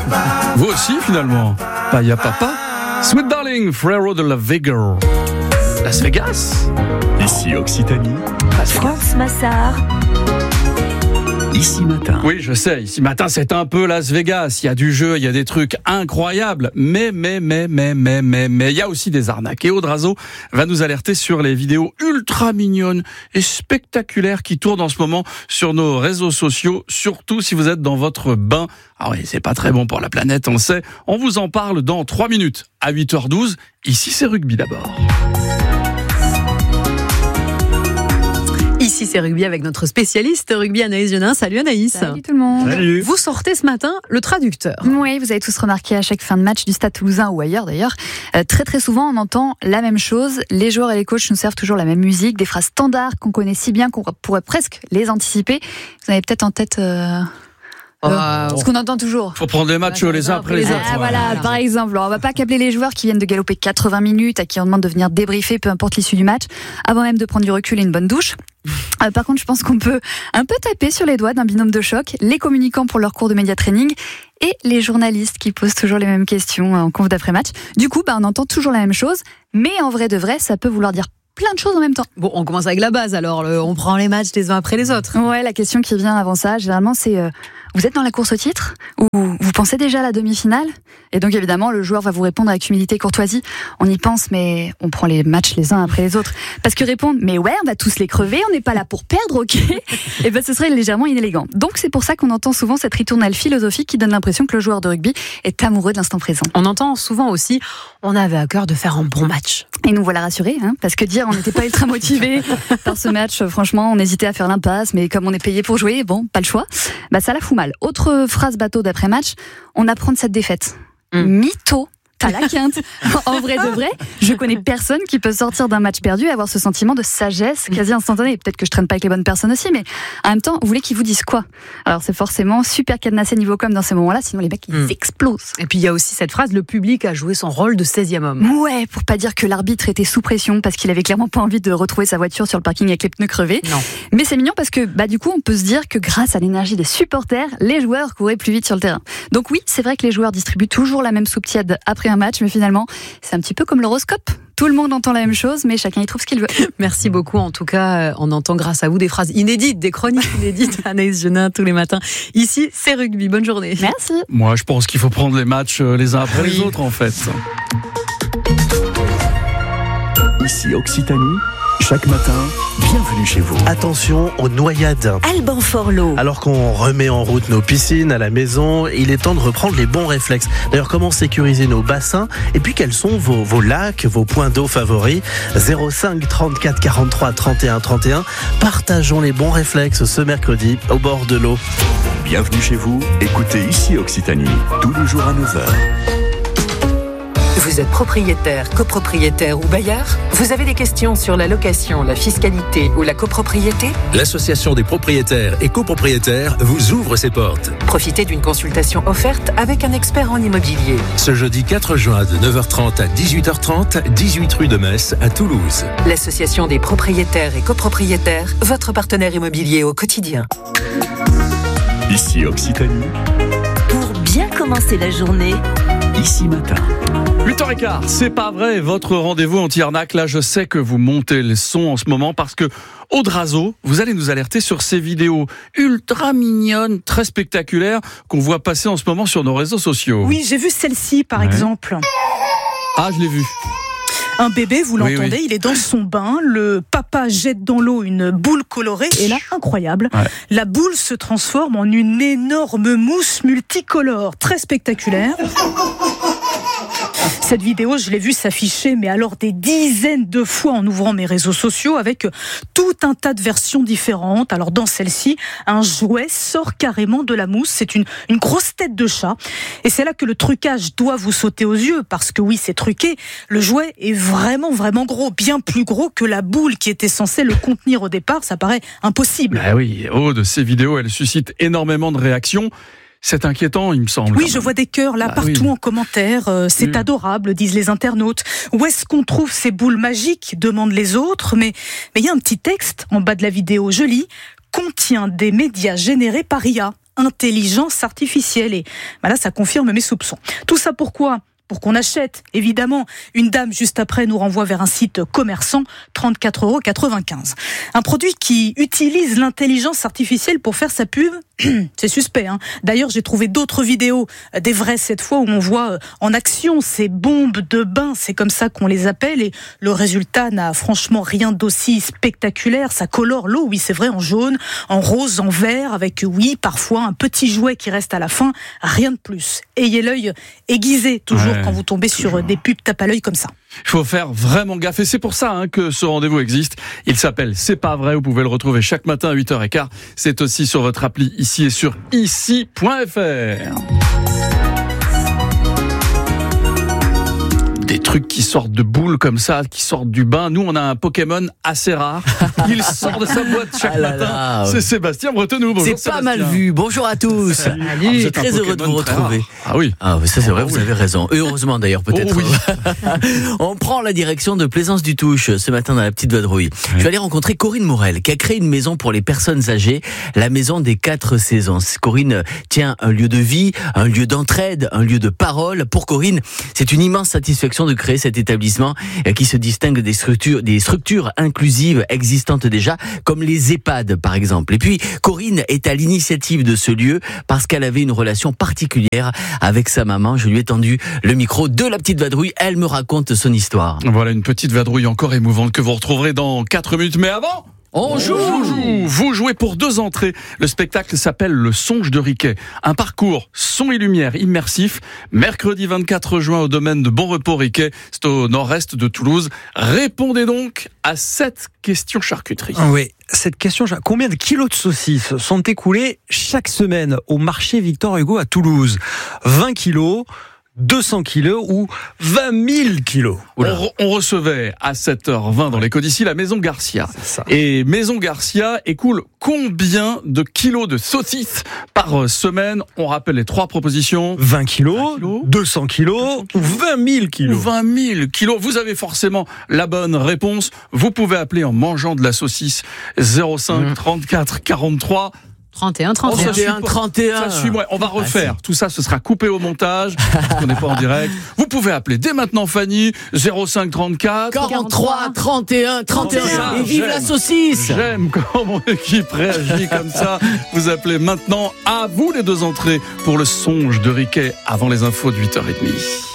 Vous aussi, finalement. Paya Papa. Sweet Darling, Frérot de la Vega. Las Vegas. Ici Occitanie. France Massard. Ici Matin. Oui, je sais, ici matin, c'est un peu Las Vegas. Il y a du jeu, il y a des trucs incroyables. Mais, il y a aussi des arnaques. Et Audrazo va nous alerter sur les vidéos ultra mignonnes et spectaculaires qui tournent en ce moment sur nos réseaux sociaux, surtout si vous êtes dans votre bain. Ah oui, c'est pas très bon pour la planète, on sait. On vous en parle dans 3 minutes, à 8h12. Ici, c'est rugby d'abord. Ici, c'est rugby avec notre spécialiste rugby Anaïs Genin. Salut Anaïs. Salut tout le monde. Salut. Vous sortez ce matin le traducteur. Oui, vous avez tous remarqué à chaque fin de match du Stade Toulousain ou ailleurs d'ailleurs, très souvent on entend la même chose. Les joueurs et les coachs nous servent toujours la même musique, des phrases standards qu'on connaît si bien qu'on pourrait presque les anticiper. Vous avez peut-être en tête... ce qu'on entend toujours. Faut prendre les matchs les uns après les autres. Ah, voilà, par exemple, alors, on va pas câbler les joueurs qui viennent de galoper 80 minutes, à qui on demande de venir débriefer, peu importe l'issue du match, avant même de prendre du recul et une bonne douche. Par contre, je pense qu'on peut un peu taper sur les doigts d'un binôme de choc, les communicants pour leur cours de média training et les journalistes qui posent toujours les mêmes questions en conf d'après-match. Du coup, on entend toujours la même chose, mais en vrai de vrai, ça peut vouloir dire plein de choses en même temps. Bon, on commence avec la base alors. On prend les matchs les uns après les autres. Ouais, la question qui vient avant ça, généralement, c'est vous êtes dans la course au titre ou vous pensez déjà à la demi-finale? Et donc évidemment, le joueur va vous répondre avec humilité et courtoisie. On y pense, mais on prend les matchs les uns après les autres. Parce que répondre, mais ouais, on va tous les crever, on n'est pas là pour perdre, ok? Et ce serait légèrement inélégant. Donc c'est pour ça qu'on entend souvent cette ritournelle philosophique qui donne l'impression que le joueur de rugby est amoureux de l'instant présent. On entend souvent aussi, on avait à cœur de faire un bon match. Et nous voilà rassurés, parce que dire on n'était pas ultra motivés par ce match, franchement, on hésitait à faire l'impasse, mais comme on est payé pour jouer, bon, pas le choix, ça la fout mal. Autre phrase bateau d'après-match, on apprend de cette défaite. Mytho. T'as la quinte. En vrai de vrai, je connais personne qui peut sortir d'un match perdu et avoir ce sentiment de sagesse quasi instantanée. Peut-être que je traîne pas avec les bonnes personnes aussi, mais en même temps, vous voulez qu'ils vous disent quoi? Alors c'est forcément super cadenassé niveau com dans ces moments-là, sinon les mecs ils explosent. Et puis il y a aussi cette phrase, le public a joué son rôle de 16e homme. Ouais, pour pas dire que l'arbitre était sous pression parce qu'il avait clairement pas envie de retrouver sa voiture sur le parking avec les pneus crevés. Non. Mais c'est mignon parce que du coup on peut se dire que grâce à l'énergie des supporters, les joueurs couraient plus vite sur le terrain. Donc oui, c'est vrai que les joueurs distribuent toujours la même soupe tiède après un match, mais finalement, c'est un petit peu comme l'horoscope. Tout le monde entend la même chose, mais chacun y trouve ce qu'il veut. Merci beaucoup. En tout cas, on entend grâce à vous des phrases inédites, des chroniques inédites. Anaïs Genin, tous les matins. Ici, c'est rugby. Bonne journée. Merci. Moi, je pense qu'il faut prendre les matchs les uns après les autres, en fait. Ici Occitanie. Chaque matin, bienvenue chez vous. Attention aux noyades. Alban Forlot. Alors qu'on remet en route nos piscines à la maison, il est temps de reprendre les bons réflexes. D'ailleurs, comment sécuriser nos bassins? Et puis, quels sont vos lacs, vos points d'eau favoris? 05 34 43 31 31. Partageons les bons réflexes ce mercredi au bord de l'eau. Bienvenue chez vous. Écoutez Ici Occitanie, tous les jours à 9h. Vous êtes propriétaire, copropriétaire ou bailleur? Vous avez des questions sur la location, la fiscalité ou la copropriété? L'Association des propriétaires et copropriétaires vous ouvre ses portes. Profitez d'une consultation offerte avec un expert en immobilier. Ce jeudi 4 juin de 9h30 à 18h30, 18 rue de Metz à Toulouse. L'Association des propriétaires et copropriétaires, votre partenaire immobilier au quotidien. Ici Occitanie. Pour bien commencer la journée. Ici Matin. 8h15, c'est pas vrai, votre rendez-vous anti-arnaque, là je sais que vous montez le son en ce moment parce que Audrazo, vous allez nous alerter sur ces vidéos ultra mignonnes, très spectaculaires qu'on voit passer en ce moment sur nos réseaux sociaux. Oui, j'ai vu celle-ci par exemple. Ah, je l'ai vu. Un bébé, vous l'entendez, oui. il est dans son bain, le papa jette dans l'eau une boule colorée, et là, incroyable, la boule se transforme en une énorme mousse multicolore, très spectaculaire. Cette vidéo, je l'ai vue s'afficher, mais alors des dizaines de fois en ouvrant mes réseaux sociaux avec tout un tas de versions différentes. Alors dans celle-ci, un jouet sort carrément de la mousse. C'est une grosse tête de chat. Et c'est là que le trucage doit vous sauter aux yeux, parce que oui, c'est truqué. Le jouet est vraiment, vraiment gros, bien plus gros que la boule qui était censée le contenir au départ. Ça paraît impossible. Bah oui, Aude, ces vidéos, elles suscitent énormément de réactions. C'est inquiétant, il me semble. Oui, je vois des cœurs là partout en commentaire. C'est adorable, disent les internautes. Où est-ce qu'on trouve ces boules magiques, demandent les autres. Mais il y a un petit texte en bas de la vidéo, je lis, contient des médias générés par IA. intelligence artificielle. Et là, ça confirme mes soupçons. Tout ça pourquoi ? Pour qu'on achète, évidemment. Une dame, juste après, nous renvoie vers un site commerçant, 34,95 €. Un produit qui utilise l'intelligence artificielle pour faire sa pub, c'est suspect. D'ailleurs, j'ai trouvé d'autres vidéos, des vraies cette fois, où on voit en action ces bombes de bain, c'est comme ça qu'on les appelle, et le résultat n'a franchement rien d'aussi spectaculaire. Ça colore l'eau, oui, c'est vrai, en jaune, en rose, en vert, avec, oui, parfois un petit jouet qui reste à la fin, rien de plus. Ayez l'œil aiguisé, toujours, quand vous tombez sur des pubs tape à l'œil comme ça. Il faut faire vraiment gaffe et c'est pour ça que ce rendez-vous existe. Il s'appelle C'est pas vrai, vous pouvez le retrouver chaque matin à 8h15. C'est aussi sur votre appli ici et sur ici.fr. Des trucs qui sortent de boules comme ça, qui sortent du bain. Nous, on a un Pokémon assez rare. Il sort de sa boîte chaque matin. C'est Sébastien Bretonneau. Bonjour, c'est pas mal vu. Bonjour à tous. Salut. Je suis très heureux de vous retrouver. Ah oui. Ah, ça c'est vrai, vous avez raison. Heureusement d'ailleurs, peut-être. Oh oui. On prend la direction de Plaisance du Touche ce matin dans la petite vadrouille. Je vais aller rencontrer Corinne Morel, qui a créé une maison pour les personnes âgées, la maison des 4 saisons. Corinne tient un lieu de vie, un lieu d'entraide, un lieu de parole. Pour Corinne, c'est une immense satisfaction de créer cet établissement qui se distingue des structures inclusives existantes déjà, comme les EHPAD par exemple. Et puis Corinne est à l'initiative de ce lieu parce qu'elle avait une relation particulière avec sa maman. Je lui ai tendu le micro de la petite vadrouille. Elle me raconte son histoire. Voilà une petite vadrouille encore émouvante que vous retrouverez dans 4 minutes. Mais avant, on joue. Vous jouez pour 2 entrées. Le spectacle s'appelle Le Songe de Riquet. Un parcours son et lumière immersif. Mercredi 24 juin au domaine de Bon Repos Riquet. C'est au nord-est de Toulouse. Répondez donc à cette question charcuterie. Oui, cette question, combien de kilos de saucisses sont écoulés chaque semaine au marché Victor Hugo à Toulouse ? 20 kilos 200 kilos ou 20 000 kilos. On recevait à 7h20 dans l'écho d'ici la Maison Garcia. Et Maison Garcia écoule combien de kilos de saucisses par semaine ? On rappelle les 3 propositions. 20 kilos, 200 kilos ou 20 000 kilos. 20 000 kilos. Vous avez forcément la bonne réponse. Vous pouvez appeler en mangeant de la saucisse 05 34 43 31. Ça suit, ouais. On va refaire. Tout ça, ce sera coupé au montage. On n'est pas en direct. Vous pouvez appeler dès maintenant Fanny, 05 34 43 31. Et vive la saucisse. J'aime quand mon équipe réagit comme ça. Vous appelez maintenant. À vous les 2 entrées pour le songe de Riquet avant les infos de 8h30.